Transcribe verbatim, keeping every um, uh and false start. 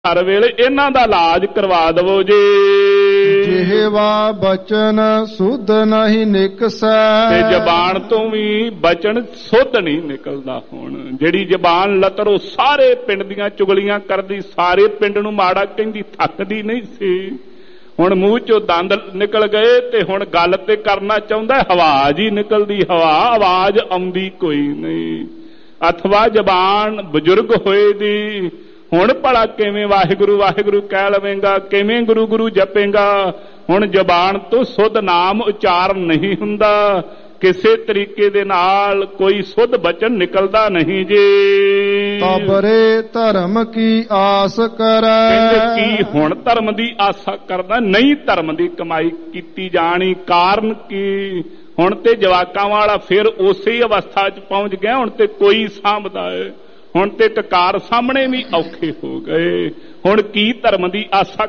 ਹਰ ਵੇਲੇ ਇਹਨਾਂ ਦਾ ਇਲਾਜ ਕਰਵਾ ਦਵੋ ਜੀ। ਜਿਹਵਾ ਬਚਨ ਸੁਧ ਨਹੀਂ ਨਿਕਸੈ, ਤੇ ਜ਼ਬਾਨ ਤੋਂ ਵੀ ਬਚਨ ਸੁੱਧ ਨਹੀਂ ਨਿਕਲਦਾ। ਹੁਣ ਜਿਹੜੀ ਜ਼ਬਾਨ ਲਤਰੋ ਸਾਰੇ ਪਿੰਡ ਦੀਆਂ ਚੁਗਲੀਆਂ ਕਰਦੀ, ਸਾਰੇ ਪਿੰਡ ਨੂੰ ਮਾੜਾ ਕਹਿੰਦੀ, ਥੱਕਦੀ ਨਹੀਂ ਸੀ। ਹੁਣ ਮੂੰਹ ਚੋਂ ਦੰਦ ਨਿਕਲ ਗਏ ਤੇ ਹੁਣ ਗੱਲ ਤੇ ਕਰਨਾ ਚਾਹੁੰਦਾ, ਆਵਾਜ਼ ਹੀ ਨਿਕਲਦੀ, ਹਵਾ ਆਵਾਜ਼ ਆਉਂਦੀ ਕੋਈ ਨਹੀਂ। ਅਥਵਾ ਜ਼ਬਾਨ ਬਜ਼ੁਰਗ ਹੋਏ ਦੀ, ਹੁਣ ਭਲਾ ਕਿਵੇਂ ਵਾਹਿਗੁਰੂ ਵਾਹਿਗੁਰੂ ਕਹਿ ਲਵੇਂਗਾ, ਕਿਵੇਂ ਗੁਰੂ ਗੁਰੂ ਜਪੇਂਗਾ। ਹੁਣ ਜ਼ਬਾਨ ਤੋਂ ਸੁੱਧ ਨਾਮ ਉਚਾਰਨ ਨਹੀਂ ਹੁੰਦਾ, ਕਿਸੇ ਤਰੀਕੇ ਦੇ ਨਾਲ ਕੋਈ ਸੁੱਧ ਬਚਨ ਨਿਕਲਦਾ ਨਹੀਂ ਜੀ। ਤਬਰੇ ਧਰਮ ਕੀ ਆਸ ਕਰੈ, ਕਹਿੰਦੇ ਕੀ ਹੁਣ ਧਰਮ ਦੀ ਆਸਾ ਕਰਦਾ, ਨਹੀਂ ਧਰਮ ਦੀ ਕਮਾਈ ਕੀਤੀ ਜਾਣੀ। ਕਾਰਨ ਕੀ, ਹੁਣ ਤੇ ਜਵਾਕਾਂ ਵਾਲਾ ਫਿਰ ਉਸੇ ਅਵਸਥਾ 'ਚ ਪਹੁੰਚ ਗਿਆ, ਹੁਣ ਤੇ ਕੋਈ ਸਾਂਭਦਾ ਹੈ। ਹੁਣ ਤੇ ਟਕਾਰ ਸਾਹਮਣੇ ਵੀ ਔਖੇ ਹੋ ਗਏ। ਹੁਣ ਕੀ ਧਰਮ ਦੀ ਆਸਾ